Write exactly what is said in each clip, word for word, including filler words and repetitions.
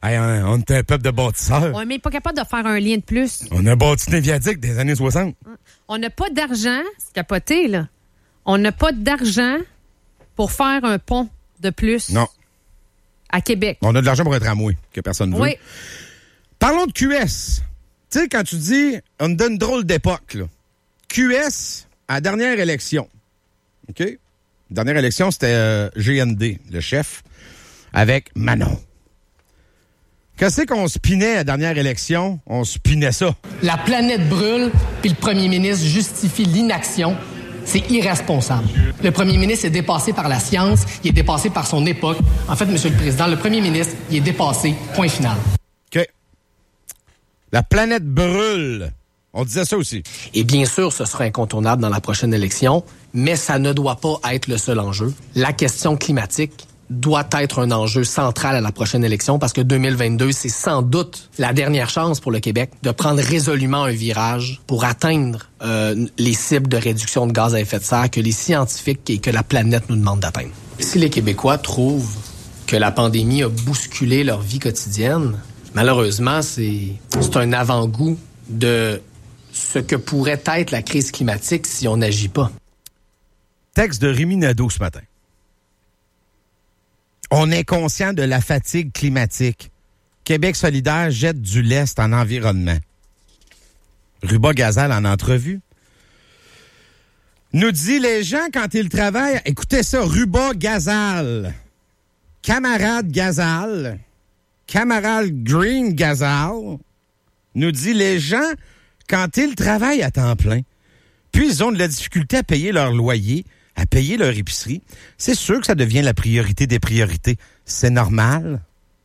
Hey, on est un peuple de bâtisseurs. On n'est pas capable de faire un lien de plus. On a bâti des viaducs des années soixante. On n'a pas d'argent, c'est capoté, là. On n'a pas d'argent pour faire un pont de plus. Non. À Québec. On a de l'argent pour un tramway que personne ne veut. Oui. Parlons de Q S. Tu sais, quand tu dis, on donne une drôle d'époque, là. Q S, à la dernière élection, OK? La dernière élection, c'était euh, G N D, le chef, avec Manon. Qu'est-ce qu'on spinait à la dernière élection? On spinait ça. La planète brûle, puis le premier ministre justifie l'inaction. C'est irresponsable. Le premier ministre est dépassé par la science, il est dépassé par son époque. En fait, Monsieur le Président, le premier ministre, il est dépassé. Point final. OK. La planète brûle. On disait ça aussi. Et bien sûr, ce sera incontournable dans la prochaine élection, mais ça ne doit pas être le seul enjeu. La question climatique doit être un enjeu central à la prochaine élection parce que deux mille vingt-deux, c'est sans doute la dernière chance pour le Québec de prendre résolument un virage pour atteindre euh, les cibles de réduction de gaz à effet de serre que les scientifiques et que la planète nous demandent d'atteindre. Si les Québécois trouvent que la pandémie a bousculé leur vie quotidienne, malheureusement, c'est, c'est un avant-goût de ce que pourrait être la crise climatique si on n'agit pas. Texte de Rémi Nadeau ce matin. On est conscient de la fatigue climatique. Québec solidaire jette du lest en environnement. Ruba Gazal en entrevue nous dit les gens quand ils travaillent, écoutez ça, Ruba Gazal, camarade Gazal, camarade Green Gazal, nous dit les gens quand ils travaillent à temps plein, puis ils ont de la difficulté à payer leur loyer, à payer leur épicerie, c'est sûr que ça devient la priorité des priorités. C'est normal.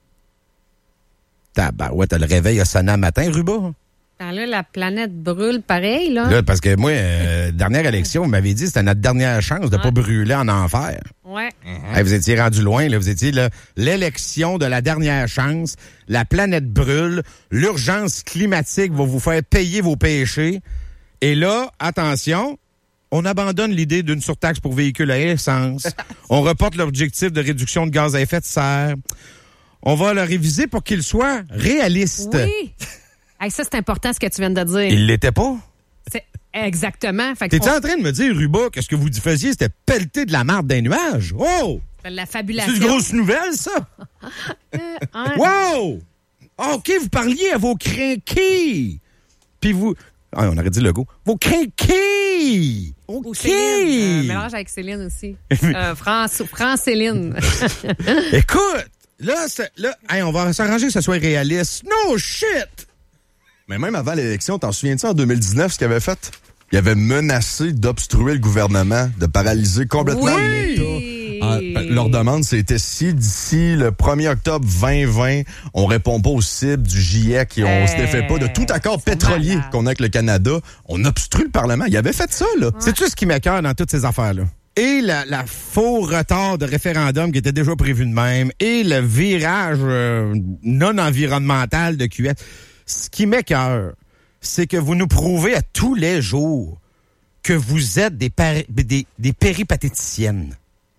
Tabarouette, t'as le réveil a sonné un matin, Ruba. Ben là, la planète brûle pareil, là. Là, parce que moi, euh, dernière élection, vous m'avez dit que c'était notre dernière chance de ne ouais. pas brûler en enfer. Ouais. Mm-hmm. Hey, vous étiez rendu loin, là. Vous étiez là, l'élection de la dernière chance. La planète brûle. L'urgence climatique va vous faire payer vos péchés. Et là, attention, on abandonne l'idée d'une surtaxe pour véhicules à essence. On reporte l'objectif de réduction de gaz à effet de serre. On va le réviser pour qu'il soit réaliste. Oui. Hey, ça, c'est important ce que tu viens de dire. Il l'était pas. C'est exactement. Fait T'es-tu on... en train de me dire, Ruba, que ce que vous faisiez, c'était pelleter de la marde d'un nuage? Oh! La fabulation. C'est une grosse nouvelle, ça? euh, hein. Wow! OK, vous parliez à vos crinqués. Puis vous... Ah, on aurait dit le go. Vos crinqués! OK! Ou Céline. Euh, mélange avec Céline aussi. euh, France, France Céline. Écoute, là, c'est, là hey, on va s'arranger que ce soit réaliste. No shit! Mais même avant l'élection, t'en souviens-tu en deux mille dix-neuf ce qu'il avait fait? Il avait menacé d'obstruer le gouvernement, de paralyser complètement oui! l'État. En, leur demande, c'était si d'ici le premier octobre vingt vingt, on répond pas aux cibles du GIEC et on euh, se défait pas de tout accord pétrolier malade. Qu'on a avec le Canada, on obstrue le Parlement. Il avait fait ça, là. Ouais. C'est-tu ce qui m'écoeure dans toutes ces affaires-là? Et la, la faux retard de référendum qui était déjà prévu de même, et le virage euh, non environnemental de Q S. Ce qui m'écoeure, c'est que vous nous prouvez à tous les jours que vous êtes des, pari- des, des péripatéticiennes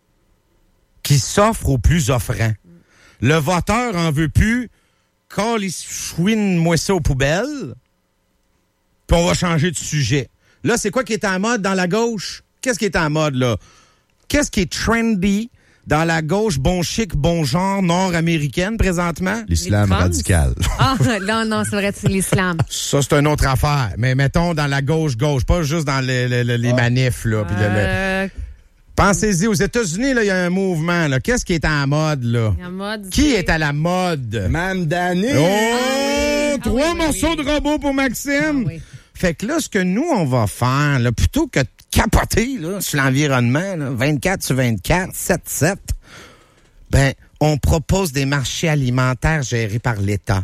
qui s'offrent aux plus offrants. Le voteur en veut plus, calisse-chouine-moi ça aux poubelles, puis on va changer de sujet. Là, c'est quoi qui est en mode dans la gauche? Qu'est-ce qui est en mode, là? Qu'est-ce qui est trendy dans la gauche bon chic, bon genre nord-américaine présentement? L'islam radical. Ah, non, non, c'est vrai, c'est l'islam. Ça, c'est une autre affaire. Mais mettons dans la gauche-gauche, pas juste dans les, les, les ah. manifs, là. Puis euh... le, le... Pensez-y, aux États-Unis, là, il y a un mouvement, là. Qu'est-ce qui est en mode, là? En mode, qui c'est... est à la mode? Mamdani! Oh! Ah oui. Trois ah oui, morceaux oui. de robot pour Maxime! Ah oui. Fait que là, ce que nous, on va faire, là, plutôt que de capoter, là, sur l'environnement, là, vingt-quatre sur vingt-quatre, sept sept, ben, on propose des marchés alimentaires gérés par l'État.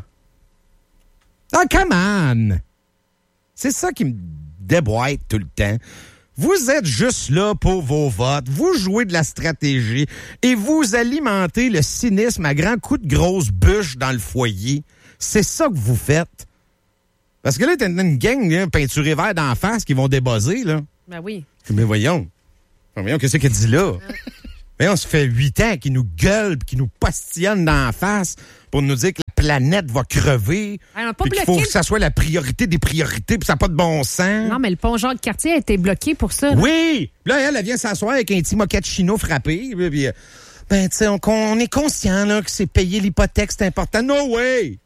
Ah, come on! C'est ça qui me déboîte tout le temps. Vous êtes juste là pour vos votes, vous jouez de la stratégie et vous alimentez le cynisme à grands coups de grosses bûches dans le foyer. C'est ça que vous faites. Parce que là, t'as une gang là, peinturée vert d'en face qui vont débuzzer, là. Ben oui. Mais voyons. Voyons, qu'est-ce qu'elle dit là? Voyons, ça fait huit ans qu'ils nous gueulent et qu'ils nous postillonnent d'en face pour nous dire que la planète va crever. Elle a pas Puis qu'il bloqué. faut que ça soit la priorité des priorités, puis ça n'a pas de bon sens. Non, mais le pont Jacques-Cartier a été bloqué pour ça. là. Oui! Là, elle, elle vient s'asseoir avec un petit mochaccino frappé. Puis, puis, euh, ben, tu sais, on, on est conscient là, que c'est payer l'hypothèque, c'est important. No way!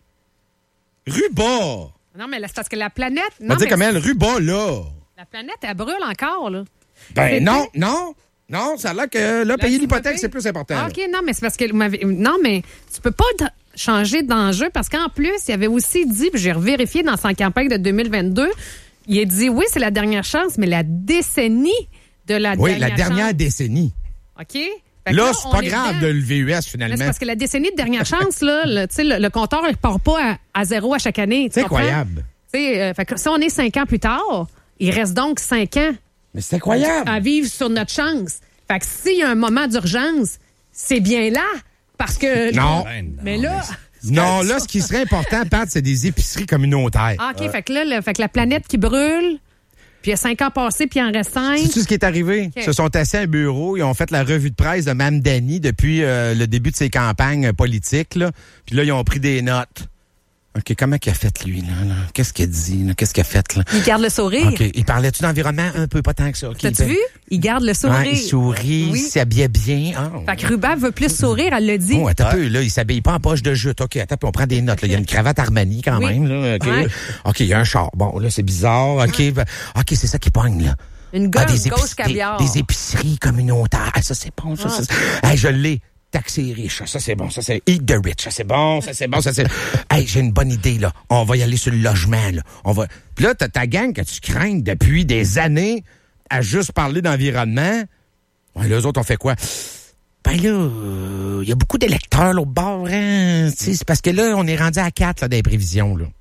Ruba! Non, mais là, c'est parce que la planète... On Non, va dire mais comme elle, Ruba, là. la planète, elle brûle encore, là. Ben C'est non, tout. non, non, ça a l'air que là, payer tu l'hypothèque, m'as c'est plus important. Ah, là. OK, non, mais c'est parce que vous m'avez... Non, mais tu peux pas d- changer d'enjeu parce qu'en plus, il avait aussi dit, puis j'ai revérifié dans sa campagne de deux mille vingt-deux, il a dit, oui, c'est la dernière chance, mais la décennie de la Oui, dernière la dernière chance. décennie. OK? Fait que Là, on c'est pas est grave dedans. de le V U S, Mais finalement. c'est parce que la décennie de dernière chance, là, le, tu sais, le, le compteur, il part pas à, à zéro à chaque année. tu C'est comprends? incroyable. Tu sais, euh, fait que si on est cinq ans plus tard, il reste donc cinq ans Mais c'est incroyable. à vivre sur notre chance. Fait que s'il y a un moment d'urgence, c'est bien là. Parce que. Non. Mais là. Non, là, ce qui serait important, Pat, c'est des épiceries communautaires. Ah, OK, fait que là, le- fait que la planète qui brûle, puis il y a cinq ans passés, puis il en reste cinq. Sais-tu ce qui est arrivé? OK. Ils se sont assis à un bureau, ils ont fait la revue de presse de Mme Dany depuis euh, le début de ses campagnes politiques, là. Puis là, ils ont pris des notes. OK, comment qu'il a fait, lui, là? là? Qu'est-ce qu'il a dit, là? Qu'est-ce qu'il a fait, là? Il garde le sourire. OK, il parlait-tu d'environnement? Un peu, pas tant que ça. OK, T'as-tu il- vu? Il garde le sourire. Ouais, il sourit, Oui. il s'habillait bien. Ah, Fait que Ruba veut plus sourire, elle l'a dit. Oh, attends un peu, là, il s'habille pas en poche de jute. OK, attends, puis on prend des notes. Là. Il y a une cravate Armani quand Oui. même. Là. OK, Ouais. OK, il y a un char. Bon, là, c'est bizarre. OK, ben, OK, c'est ça qui pogne, là. Une Ah, gauche, des, gauche épic- caviar. des, des épiceries communautaires. Ah, ça, c'est bon. Ça, Ah. ça, hey, je l'ai. Taxer riche. Ça, c'est bon. Ça, c'est eat the rich. Ça, c'est bon. Ça, c'est bon. Ça, c'est... Hey, j'ai une bonne idée, là. On va y aller sur le logement, là. On va... Puis là, t'as ta gang que tu crains depuis des années à juste parler d'environnement. Ouais, les autres ont fait quoi? Ben là, il euh, y a beaucoup d'électeurs là, au bord, hein? Tu sais, c'est parce que là, on est rendu à quatre, là, des prévisions, là.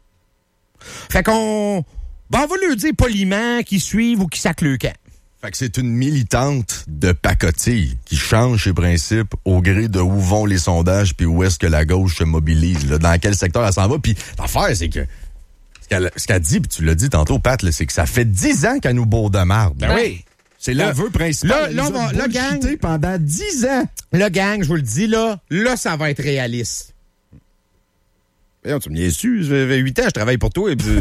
Fait qu'on... Ben, on va leur dire poliment qu'ils suivent ou qu'ils sacent le camp. Fait que c'est une militante de pacotille qui change ses principes au gré de où vont les sondages puis où est-ce que la gauche se mobilise, là, dans quel secteur elle s'en va. Puis l'affaire, c'est que ce qu'elle, ce qu'elle dit, puis tu l'as dit tantôt, Pat, là, c'est que ça fait dix ans qu'elle nous bourre de marde. Ben oui. C'est Là- l'aveu principal. là- Elle là, nous on a va- là, bullshité gang. pendant dix ans. Le gang, je vous le dis, là, là, ça va être réaliste. Voyons, tu me niaises su, ça fait huit ans, je travaille pour toi, et puis...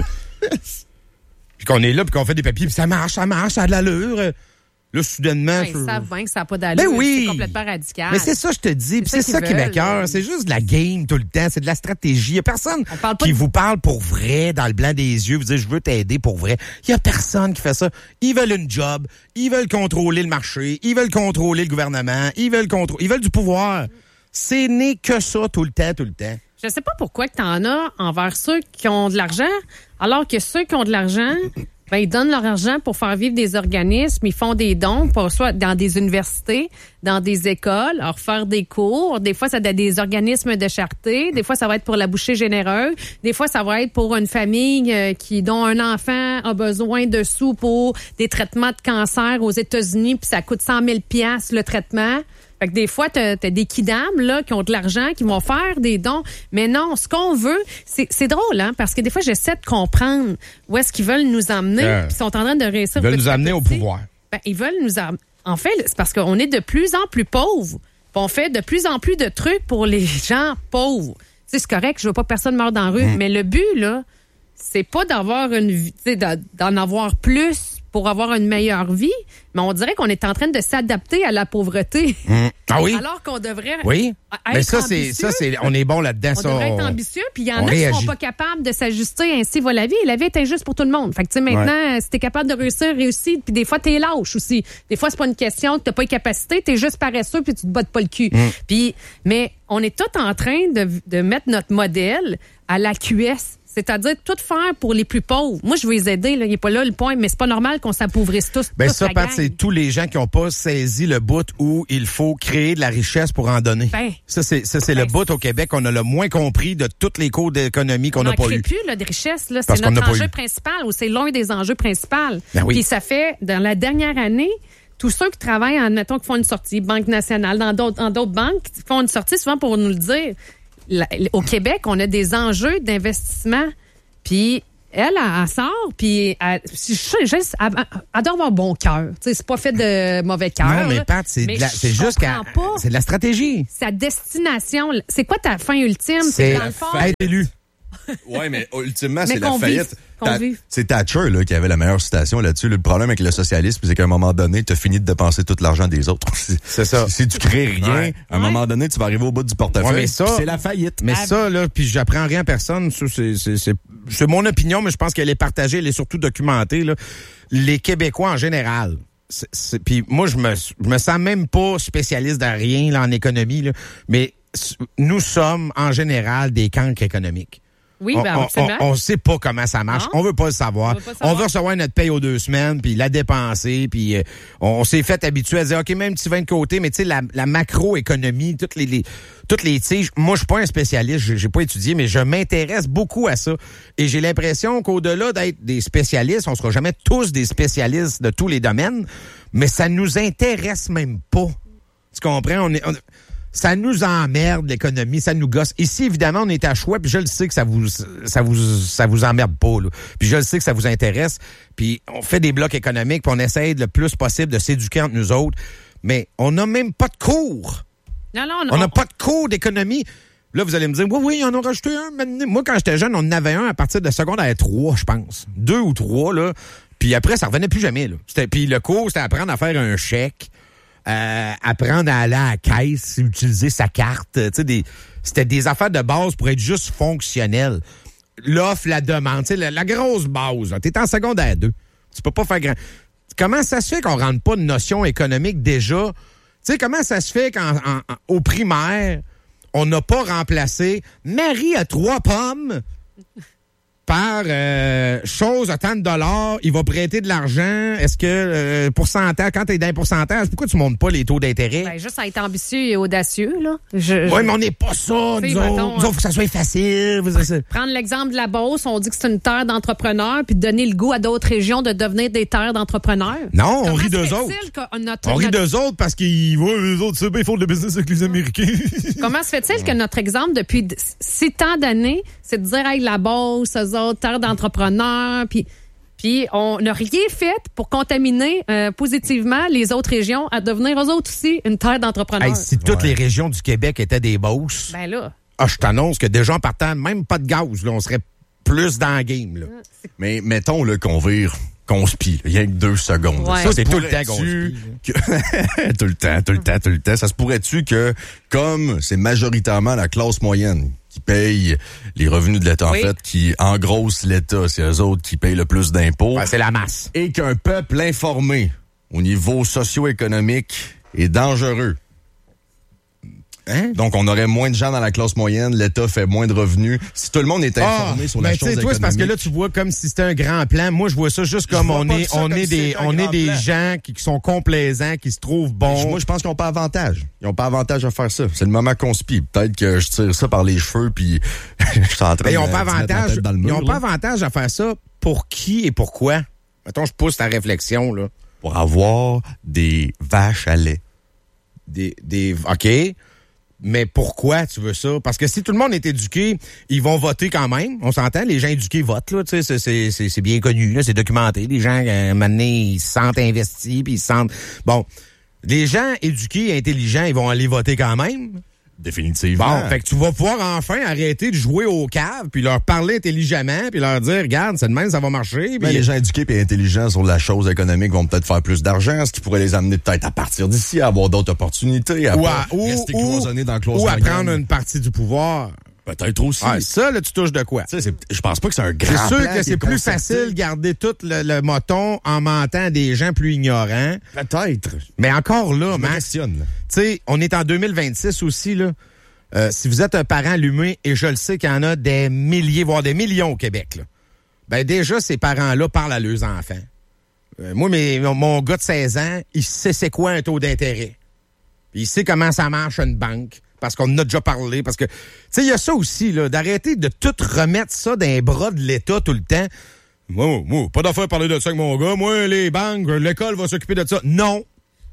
puis qu'on est là, puis qu'on fait des papiers, puis ça marche, ça marche, ça a de l'allure. Là, soudainement... Ouais, je- ils savent bien que ça n'a pas d'allure. Ben oui. C'est complètement radical. Mais c'est ça, je te dis, puis C'est c'est ça ça qu'ils qui veulent. m'écoeure. C'est juste de la game tout le temps, c'est de la stratégie. Il y a personne On parle pas qui de- vous parle pour vrai, dans le blanc des yeux, vous dire je veux t'aider pour vrai. Il y a personne qui fait ça. Ils veulent une job, ils veulent contrôler le marché, ils veulent contrôler le gouvernement, ils veulent contrôler, ils veulent du pouvoir. C'est né que ça tout le temps, tout le temps. Je sais pas pourquoi que t'en as envers ceux qui ont de l'argent, alors que ceux qui ont de l'argent, ben, ils donnent leur argent pour faire vivre des organismes, ils font des dons, pour, soit dans des universités, dans des écoles, alors faire des cours. Des fois, ça va être des organismes de charité. Des fois, ça va être pour la bouchée généreuse. Des fois, ça va être pour une famille euh, qui dont un enfant a besoin de sous pour des traitements de cancer aux États-Unis, puis ça coûte cent mille piastres le traitement. Fait que des fois, t'as, t'as des kidams, là, qui ont de l'argent, qui vont faire des dons. Mais non, ce qu'on veut, c'est, c'est drôle, hein, parce que des fois, j'essaie de comprendre où est-ce qu'ils veulent nous emmener, Euh, puis ils sont en train de réussir. Ils veulent petit nous à amener au petit. pouvoir. Ben, ils veulent nous am- En fait, c'est parce qu'on est de plus en plus pauvres. Puis on fait de plus en plus de trucs pour les gens pauvres. Tu sais, c'est correct, je veux pas que personne meure dans la rue, Mm. mais le but, là, c'est pas d'avoir une vie, tu sais, d'en d'en avoir plus pour avoir une meilleure vie, mais on dirait qu'on est en train de s'adapter à la pauvreté. Hum. Ah oui? Alors qu'on devrait Oui? être Mais ça, c'est, ambitieux. ça, c'est, on est bon là-dedans, On ça. devrait être on- ambitieux, puis il y en on a qui réagit. sont pas capables de s'ajuster, ainsi va la vie. Et la vie est injuste pour tout le monde. Fait que, tu sais, maintenant, si t'es capable de réussir, réussir, puis des fois, t'es lâche aussi. Des fois, c'est pas une question que t'as pas les capacités, t'es juste paresseux, puis tu te bottes pas le cul. Mm. Puis, mais on est tout en train de, de mettre notre modèle à la Q S. C'est-à-dire tout faire pour les plus pauvres. Moi, je veux les aider, là. Il n'est pas là le point, mais c'est pas normal qu'on s'appauvrisse tous. Ben tous ça, la Pat, gang. c'est tous les gens qui n'ont pas saisi le bout où il faut créer de la richesse pour en donner. Ben. ça, c'est, ça, c'est Ben, le bout au Québec qu'on a le moins compris de toutes les cours d'économie qu'on On n'a n'en pas crée eu. plus là, de richesse. Là. Parce C'est qu'on notre n'a pas enjeu eu. principal ou c'est l'un des enjeux principaux. Ben oui. Puis ça fait, dans la dernière année, tous ceux qui travaillent, admettons, qui font une sortie, Banque nationale, dans d'autres, dans d'autres banques, qui font une sortie souvent pour nous le dire. La- au Québec, on a des enjeux d'investissement. Puis Elle, elle, elle sort, puis elle, je, je, je, elle, elle doit avoir bon cœur. Tu sais, c'est pas fait de mauvais cœur. Non, mais Pat, c'est, de la, c'est juste qu'elle, c'est de la stratégie. Sa destination, c'est quoi ta fin ultime? C'est, c'est dans le fond. être élu. Oui, mais ultimement, mais c'est la faillite. Ta- c'est Thatcher là, qui avait la meilleure citation là-dessus. Le problème avec le socialisme, c'est qu'à un moment donné, tu as fini de dépenser tout l'argent des autres. C'est ça. Si tu crées rien, ouais. à un ouais. moment donné, tu vas arriver au bout du portefeuille. Ouais, mais ça, c'est la faillite. Mais ah, ça, là, puis j'apprends rien à personne. Ça, c'est, c'est, c'est, c'est mon opinion, mais je pense qu'elle est partagée, elle est surtout documentée. Là. Les Québécois en général. Puis moi, je me, je me sens même pas spécialiste de rien là, en économie, là, mais nous sommes en général des cancres économiques. Oui, ben on, absolument. On, on sait pas comment ça marche. Non. On veut pas le savoir. On veut, pas savoir. On veut recevoir notre paye aux deux semaines, puis la dépenser, puis euh, on, on s'est fait habituer à dire, OK, même petit vin de côté, mais tu sais, la, la macroéconomie, toutes les, les toutes les tiges. Moi, je suis pas un spécialiste, j'ai, j'ai pas étudié, mais je m'intéresse beaucoup à ça. Et j'ai l'impression qu'au-delà d'être des spécialistes, on sera jamais tous des spécialistes de tous les domaines, mais ça nous intéresse même pas. Tu comprends? On est... On, ça nous emmerde, l'économie, ça nous gosse. Ici, évidemment, on est à choix, puis je le sais que ça vous ça vous ça vous emmerde pas, là. Puis je le sais que ça vous intéresse, puis on fait des blocs économiques, puis on essaye le plus possible de s'éduquer entre nous autres, mais on n'a même pas de cours. Non, non, non. On n'a pas de cours d'économie. Là, vous allez me dire, oui, oui, ils en ont rajouté un. Moi, quand j'étais jeune, on en avait un à partir de secondaire trois, je pense. Deux ou trois, là. Puis après, ça revenait plus jamais, là. C'était, puis le cours, c'était apprendre à faire un chèque. Euh, apprendre à aller à la caisse, utiliser sa carte, tu sais, des, c'était des affaires de base pour être juste fonctionnel. L'offre, la demande, tu sais, la, la grosse base. Tu es en secondaire deux. Tu peux pas faire grand. Comment ça se fait qu'on rentre pas de notion économique déjà? Tu sais, comment ça se fait qu'au primaire, on n'a pas remplacé Marie a trois pommes par euh, chose à tant de dollars, il va prêter de l'argent. Est-ce que euh, pourcentage, quand tu es dans un pourcentage, pourquoi tu montes pas les taux d'intérêt? Ben, juste à être ambitieux et audacieux, là. Je, oui, mais on n'est pas ça, nous mettons, autres. Nous autres, faut que ça soit facile. Prendre l'exemple de la Beauce, on dit que c'est une terre d'entrepreneurs, puis donner le goût à d'autres régions de devenir des terres d'entrepreneurs. Non, on rit d'eux autres. Notre, on rit notre... d'eux autres parce qu'ils voient eux autres, c'est bien, ils font de la business avec les Américains. Comment se fait-il que notre exemple, depuis si tant d'années, c'est de dire, hey, la Beauce, eux autres, terre d'entrepreneurs, puis puis on n'a rien fait pour contaminer euh, positivement les autres régions à devenir eux autres aussi une terre d'entrepreneurs. Hey, si toutes ouais. les régions du Québec étaient des Beauces, ben là, ah, je t'annonce que déjà en partant, même pas de gaz, là, on serait plus dans le game. Là. Mais mettons là, qu'on vire, qu'on spie, il y a que deux secondes. Ouais. Ça, c'est tout le temps qu'on spie. Que... tout le temps, tout le temps, tout le temps. Ça se pourrait-tu que, comme c'est majoritairement la classe moyenne qui paye les revenus de l'État, oui. en fait, qui engrosse l'État, c'est eux autres qui payent le plus d'impôts. Ouais, c'est la masse. Et qu'un peuple informé au niveau socio-économique est dangereux. Hein? Donc, on aurait moins de gens dans la classe moyenne, l'État fait moins de revenus. Si tout le monde est informé ah, sur la chose économique... toi, c'est parce que là, tu vois comme si c'était un grand plan. Moi, je vois ça juste comme on est, on est des, on est des gens qui, qui sont complaisants, qui se trouvent bons. Moi, je pense qu'ils n'ont pas avantage. Ils n'ont pas avantage à faire ça. C'est le moment qu'on spie. Peut-être que je tire ça par les cheveux, puis je suis en train de, ils ont pas avantage, dans le mur. Ils n'ont pas avantage à faire ça. Pour qui et pourquoi? Mettons, je pousse ta réflexion, là. Pour avoir des vaches à lait. Des, des, OK. Mais pourquoi tu veux ça? Parce que si tout le monde est éduqué, ils vont voter quand même. On s'entend, les gens éduqués votent, là. Tu sais, c'est, c'est, c'est, c'est bien connu, là. C'est documenté. Les gens, euh, maintenant, ils se sentent investis, puis ils se sentent... Bon, les gens éduqués et intelligents, ils vont aller voter quand même. Définitivement. Bon, fait que tu vas pouvoir enfin arrêter de jouer au cave, puis leur parler intelligemment, puis leur dire, regarde, c'est de même, ça va marcher. Ben, les gens éduqués et intelligents sur la chose économique vont peut-être faire plus d'argent, ce qui pourrait les amener peut-être à partir d'ici, à avoir d'autres opportunités, à ou pas à, ou, rester ou, cloisonné dans le cloison. Ou à prendre une partie du pouvoir. Peut-être aussi. Ah, ça, là, tu touches de quoi? Tu sais, je pense pas que c'est un grand C'est sûr plan que c'est plus concerté. facile de garder tout le, le moton en mentant des gens plus ignorants. Peut-être. Mais encore là, je me Max, questionne. Tu sais, on est en deux mille vingt-six aussi, là. Euh, si vous êtes un parent allumé, et je le sais qu'il y en a des milliers, voire des millions au Québec, là, ben déjà, ces parents-là parlent à leurs enfants. Euh, moi, mes, mon, mon gars de seize ans, il sait c'est quoi un taux d'intérêt. Puis il sait comment ça marche une banque, parce qu'on en a déjà parlé, parce que, tu sais, il y a ça aussi, là, d'arrêter de tout remettre ça dans les bras de l'État tout le temps. Moi, moi, pas d'affaire à parler de ça avec mon gars. Moi, les banques, l'école va s'occuper de ça. Non.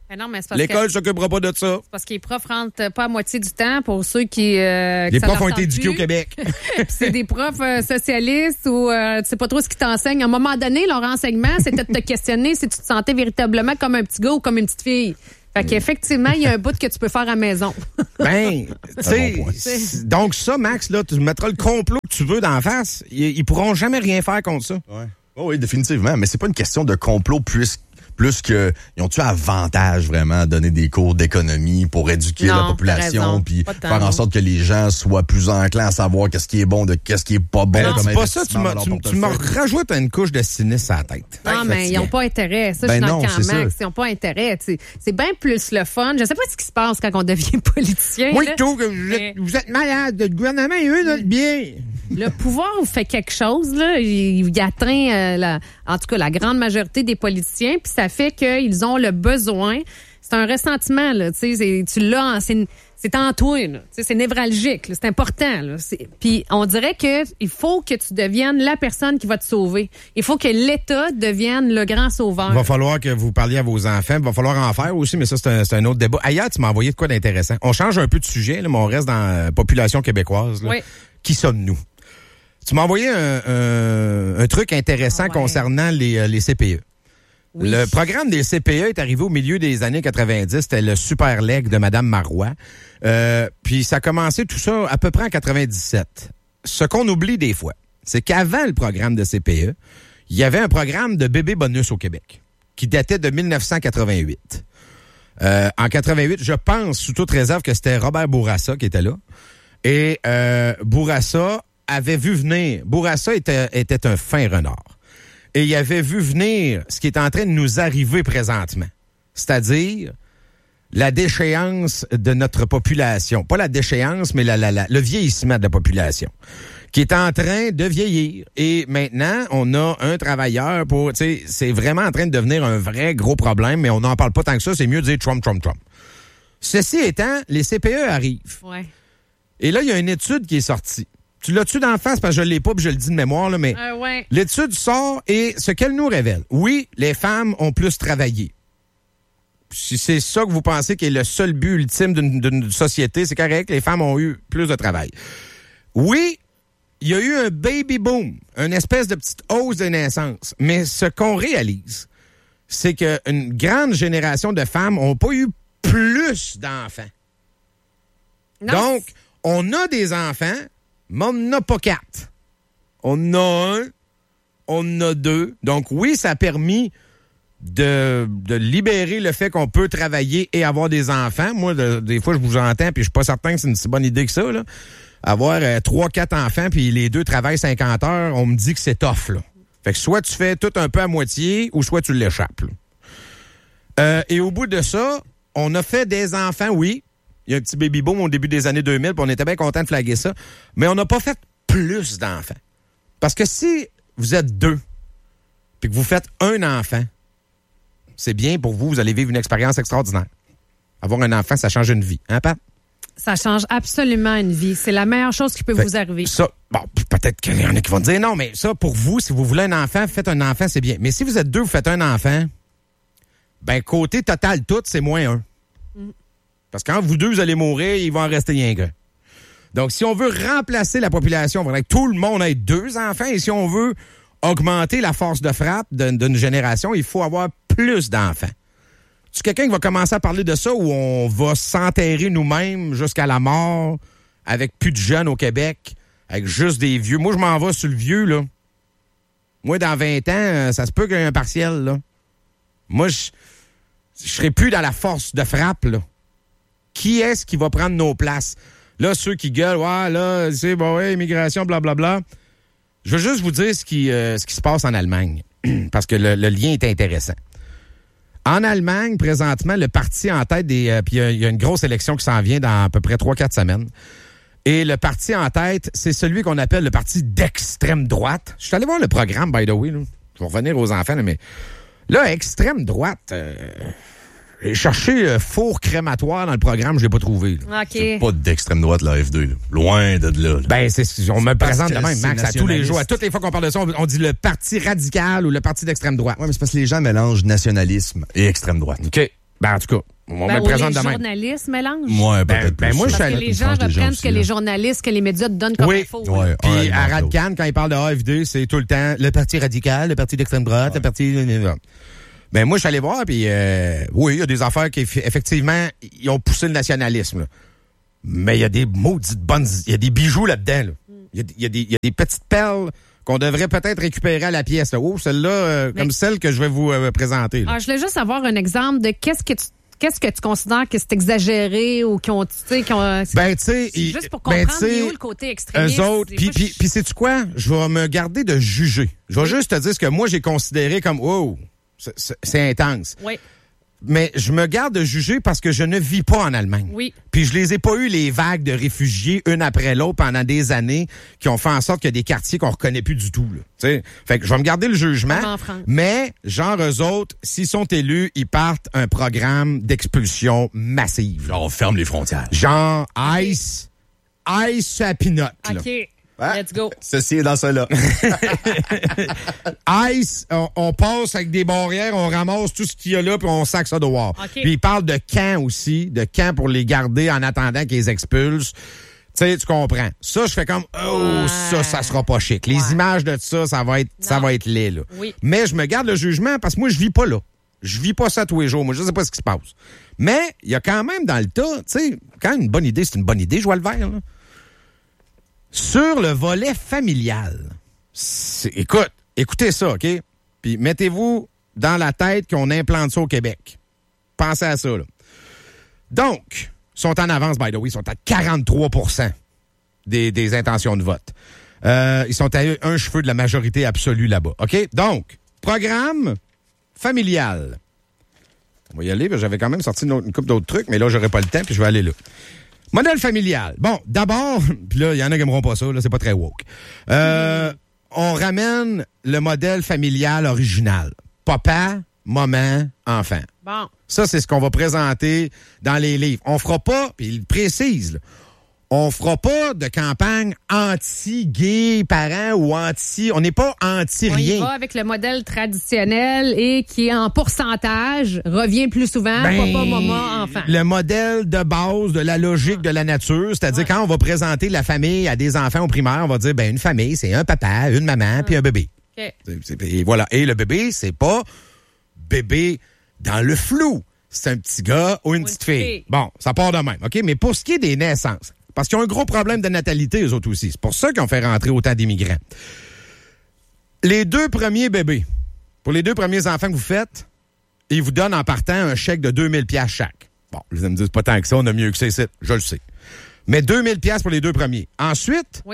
Ben non, mais c'est parce L'école que, s'occupera pas de ça. c'est parce que les profs rentrent pas à moitié du temps pour ceux qui... Euh, Les que ça profs leur ont été tente éduqués au plus. Québec. Puis c'est des profs euh, socialistes ou euh, tu sais pas trop ce qu'ils t'enseignent. À un moment donné, leur enseignement, c'était de te questionner si tu te sentais véritablement comme un petit gars ou comme une petite fille. Fait qu'effectivement, il y a un bout que tu peux faire à la maison. Ben, tu sais, bon point. c'est- donc ça, Max, là, tu mettras le complot que tu veux d'en face. Ils, ils pourront jamais rien faire contre ça. Ouais. Oh oui, définitivement. Mais c'est pas une question de complot plus, plus que ils ont-tu avantage vraiment à donner des cours d'économie pour éduquer Non, la t'as population raison. puis Pas tant, faire en non. sorte que les gens soient plus enclins à savoir qu'est-ce qui est bon de qu'est-ce qui est pas bon. Ben là, comme dis pas ça, tu investissement m'as- dans leur tu, tu m'as portefeuille. rajoutes une couche de cynisme à la tête. Non, mais ils n'ont pas intérêt. Ça, je Ben suis dans non, le c'est camp Max. ça. Ils n'ont pas intérêt. tu sais. C'est bien plus le fun. Je sais pas ce qui se passe quand on devient politicien. Moi, là. je trouve que vous êtes, Mais- vous êtes malade. Le gouvernement, il veut notre bien. Le pouvoir fait quelque chose, là. Il, il atteint, euh, la, en tout cas, la grande majorité des politiciens, puis ça fait qu'ils ont le besoin. C'est un ressentiment, là. Tu sais, c'est- tu l'as, en- c'est, c'est en toi, là. Tu sais, c'est névralgique, là. C'est important, là. C'est- Puis on dirait que il faut que tu deviennes la personne qui va te sauver. Il faut que l'État devienne le grand sauveur. Il va falloir que vous parliez à vos enfants. Il va falloir en faire aussi, mais ça, c'est un, c'est un autre débat. Ailleurs, tu m'as envoyé de quoi d'intéressant. On change un peu de sujet, là, mais on reste dans la population québécoise. Là. Oui. Qui sommes-nous? Tu m'as envoyé un, un, un truc intéressant Ah ouais. concernant les, euh, les C P E. Oui. Le programme des C P E est arrivé au milieu des années quatre-vingt-dix. C'était le Super Leg de Mme Marois. Euh, puis ça a commencé tout ça à peu près en quatre-vingt-dix-sept. Ce qu'on oublie des fois, c'est qu'avant le programme de C P E, il y avait un programme de bébé bonus au Québec qui datait de mille neuf cent quatre-vingt-huit. Euh, en quatre-vingt-huit, je pense, sous toute réserve, que c'était Robert Bourassa qui était là. Et euh, Bourassa avait vu venir... Bourassa était, était un fin renard. Et il avait vu venir ce qui est en train de nous arriver présentement. C'est-à-dire la déchéance de notre population. Pas la déchéance, mais la, la, la, le vieillissement de la population. Qui est en train de vieillir. Et maintenant, on a un travailleur pour... Tu sais, c'est vraiment en train de devenir un vrai gros problème, mais on n'en parle pas tant que ça. C'est mieux de dire Trump, Trump, Trump. Ceci étant, les C P E arrivent. Ouais. Et là, il y a une étude qui est sortie. Tu l'as-tu d'en face parce que je l'ai pas, puis je le dis de mémoire, là, mais Euh, ouais. l'étude sort et ce qu'elle nous révèle. Oui, les femmes ont plus travaillé. Si c'est ça que vous pensez qui est le seul but ultime d'une, d'une société, c'est correct, les femmes ont eu plus de travail. Oui, il y a eu un baby boom, une espèce de petite hausse de naissance. Mais ce qu'on réalise, c'est qu'une grande génération de femmes n'ont pas eu plus d'enfants. Non, Donc, on a des enfants, mais on n'en a pas quatre. On en a un, on en a deux. Donc, oui, ça a permis de, de libérer le fait qu'on peut travailler et avoir des enfants. Moi, de- des fois, je vous entends, puis je suis pas certain que c'est une si bonne idée que ça, là. Avoir euh, trois, quatre enfants, puis les deux travaillent cinquante heures, on me dit que c'est tough, là. Fait que soit tu fais tout un peu à moitié, ou soit tu l'échappes, là. Euh, et au bout de ça, on a fait des enfants, oui. Il y a un petit baby boom au début des années deux mille, puis on était bien content de flaguer ça. Mais on n'a pas fait plus d'enfants. Parce que si vous êtes deux, puis que vous faites un enfant, c'est bien pour vous, vous allez vivre une expérience extraordinaire. Avoir un enfant, ça change une vie. Hein, Pat? ça change absolument une vie. C'est la meilleure chose qui peut Fait- vous arriver. Ça, bon, peut-être qu'il y en a qui vont dire non, mais ça, pour vous, si vous voulez un enfant, faites un enfant, c'est bien. Mais si vous êtes deux, vous faites un enfant, ben, côté total tout, c'est moins un. Parce que quand vous deux, vous allez mourir, il va en rester rien qu'un. Donc, si on veut remplacer la population, il faudrait que tout le monde ait deux enfants. Et si on veut augmenter la force de frappe d'une, d'une génération, il faut avoir plus d'enfants. Tu quelqu'un qui va commencer à parler de ça où on va s'enterrer nous-mêmes jusqu'à la mort avec plus de jeunes au Québec, avec juste des vieux. Moi, je m'en vais sur le vieux, là. Moi, dans vingt ans, ça se peut qu'il y ait un partiel, là. Moi, je je serai plus dans la force de frappe, là. Qui est-ce qui va prendre nos places? Là, ceux qui gueulent, ouais, là, c'est bon, ouais, immigration, blablabla. Je veux juste vous dire ce qui, euh, ce qui se passe en Allemagne, parce que le, le lien est intéressant. En Allemagne, présentement, le parti en tête des... Euh, puis il y, y a une grosse élection qui s'en vient dans à peu près trois quatre semaines. Et le parti en tête, c'est celui qu'on appelle le parti d'extrême droite. Je suis allé voir le programme, by the way. Là. Je vais revenir aux enfants, là, mais là, extrême droite... Euh, j'ai cherché euh, four crématoire dans le programme, je l'ai pas trouvé. Là. OK. C'est pas d'extrême droite, la F deux. Là. Loin de là. là. Ben, c'est, on me parce présente que de même, c'est Max, à tous les nationaliste. jours. À toutes les fois qu'on parle de ça, on, on dit le parti radical ou le parti d'extrême droite. Ouais, mais c'est parce que les gens mélangent nationalisme et extrême droite. OK. Ben, en tout cas, on Ben, me ou présente les de même. journalistes mélangent. Ouais, Ben, peut-être ben, plus moi, ça. je suis Parce que allé- les gens Franche des reprennent aussi, ce que les là. journalistes, que les médias te donnent comme Oui. info. Ouais, un Puis aliment à de l'autre. Radcan, quand il parle de A F D, c'est tout le temps le parti radical, le parti d'extrême droite, le parti... Ben moi, je suis allé voir, puis euh, oui, il y a des affaires qui, effectivement, ils ont poussé le nationalisme. Là. Mais il y a des maudites bonnes... Il y a des bijoux là-dedans. Là. Il y a, il y a des, il y a des petites perles qu'on devrait peut-être récupérer à la pièce. Là. Oh, celle-là, euh, Mais- comme celle que je vais vous euh, présenter. Là. Ah, je voulais juste avoir un exemple de qu'est-ce que tu qu'est-ce que tu considères que c'est exagéré ou qu'on tu sais qu'on Ben, tu sais... c'est ils- juste pour ben, comprendre tu sais, il est où le côté extrémiste. eux autres, Des puis fois, puis je- puis sais-tu quoi? Je vais me garder de juger. Je vais juste te dire ce que moi, j'ai considéré comme, oh, c'est- c'est c'est intense. Oui, Mais je me garde de juger parce que je ne vis pas en Allemagne. oui. Puis je les ai pas eu les vagues de réfugiés une après l'autre pendant des années qui ont fait en sorte qu'il y a des quartiers qu'on reconnaît plus du tout. Là. T'sais? Fait que je vais me garder le jugement. Comme en France. Mais genre eux autres, s'ils sont élus, ils partent un programme d'expulsion massive. Genre, on ferme les frontières. Genre ice, ice à peanut. là. OK. Ouais. Let's go. Ceci est dans cela. Ice, on, on passe avec des barrières, on ramasse tout ce qu'il y a là, puis on sac ça dehors. OK. Puis il parle de camps aussi, de camps pour les garder en attendant qu'ils les expulsent. Tu sais, tu comprends. Ça, je fais comme, oh, Ouais. ça, ça sera pas chic. Les Ouais. images de ça, ça va être, ça Non. va être laid, là. Oui. Mais je me garde le jugement parce que moi, je vis pas là. Je vis pas ça tous les jours. Moi, je sais pas ce qui se passe. Mais il y a quand même dans le tas, tu sais, quand une bonne idée, c'est une bonne idée, je vois le vert, là. Sur le volet familial, c'est- écoute, écoutez ça, OK? Puis mettez-vous dans la tête qu'on implante ça au Québec. Pensez à ça, là. Donc, ils sont en avance, by the way, ils sont à quarante-trois pour cent des, des intentions de vote. Euh, ils sont à un cheveu de la majorité absolue là-bas, OK? Donc, programme familial. On va y aller, parce que j'avais quand même sorti une, autre- une couple d'autres trucs, mais là, j'aurais pas le temps, puis je vais aller là. Modèle familial. Bon, d'abord, puis là, il y en a qui n'aimeront pas ça, là, c'est pas très woke. Euh, on ramène le modèle familial original. Papa, maman, enfant. Bon. Ça, c'est ce qu'on va présenter dans les livres. On fera pas, puis il précise, là, on fera pas de campagne anti-gay parents ou anti... On n'est pas On y anti-rien. va avec le modèle traditionnel et qui, en pourcentage, revient plus souvent. Ben, Papa, maman, enfant. Le modèle de base de la logique de la nature, c'est-à-dire Ouais. quand on va présenter la famille à des enfants au primaire, on va dire, ben une famille, c'est un papa, une maman, puis un bébé. OK. C'est- c'est- Et voilà. Et le bébé, c'est pas bébé dans le flou. C'est un petit gars ou une Ou petite une fille. fille. Bon, ça part de même, OK? Mais pour ce qui est des naissances, parce qu'ils ont un gros problème de natalité, eux autres aussi. C'est pour ça qu'ils ont fait rentrer autant d'immigrants. Les deux premiers bébés, pour les deux premiers enfants que vous faites, ils vous donnent en partant un chèque de deux mille dollars chaque. Bon, vous allez me dire, c'est pas tant que ça, on a mieux que ça ici. Je le sais. Mais deux mille dollars pour les deux premiers. Ensuite,